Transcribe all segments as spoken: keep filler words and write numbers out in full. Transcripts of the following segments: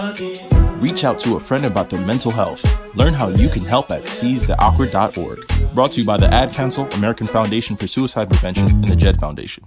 Reach out to a friend about their mental health. Learn how you can help at seize the awkward dot org. Brought to you by the Ad Council, American Foundation for Suicide Prevention, and the Jed Foundation.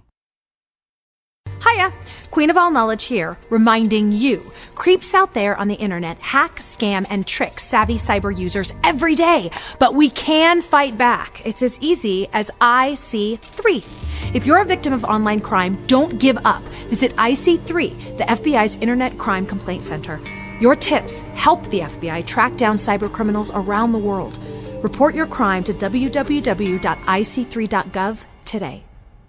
Hiya, Queen of All Knowledge here, reminding you, creeps out there on the internet hack, scam, and trick savvy cyber users every day. But we can fight back. It's as easy as I C three. If you're a victim of online crime, don't give up. Visit I C three, the F B I's Internet Crime Complaint Center. Your tips help the F B I track down cyber criminals around the world. Report your crime to w w w dot i c three dot gov today.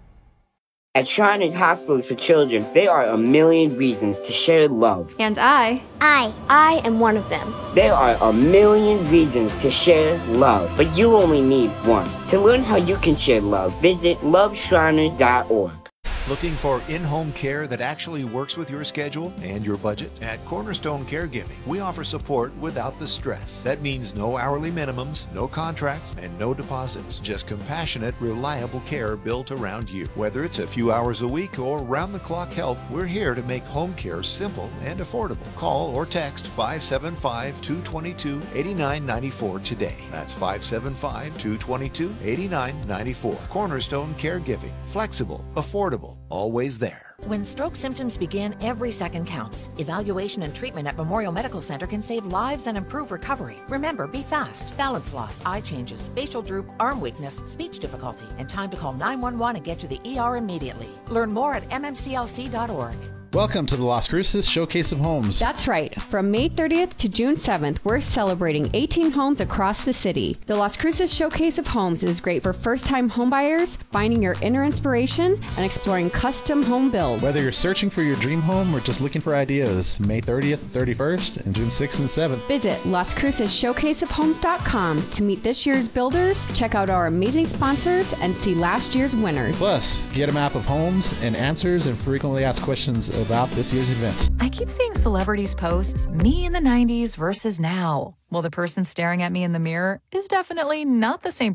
At Shriners Hospitals for Children, there are a million reasons to share love. And I, I, I am one of them. There are a million reasons to share love, but you only need one. To learn how you can share love, visit love shriners dot org. Looking for in-home care that actually works with your schedule and your budget? At Cornerstone Caregiving, we offer support without the stress. That means no hourly minimums, no contracts, and no deposits. Just compassionate, reliable care built around you. Whether it's a few hours a week or round-the-clock help, we're here to make home care simple and affordable. Call or text five seven five, two two two, eight nine nine four today. That's five seven five, two two two, eight nine nine four. Cornerstone Caregiving. Flexible, affordable, always there. When stroke symptoms begin, every second counts. Evaluation and treatment at Memorial Medical Center can save lives and improve recovery. Remember, be fast. Balance loss, eye changes, facial droop, arm weakness, speech difficulty, and time to call nine one one and get to the E R immediately. Learn more at m m c l c dot org. Welcome to the Las Cruces Showcase of Homes. That's right. From May thirtieth to June seventh, we're celebrating eighteen homes across the city. The Las Cruces Showcase of Homes is great for first-time homebuyers, finding your inner inspiration, and exploring custom home builds. Whether you're searching for your dream home or just looking for ideas, May thirtieth and thirty-first and June sixth and seventh. Visit las cruces showcase of homes dot com to meet this year's builders, check out our amazing sponsors, and see last year's winners. Plus, get a map of homes and answers and frequently asked questions about this year's event. I keep seeing celebrities post me in the nineties versus now. Well, the person staring at me in the mirror is definitely not the same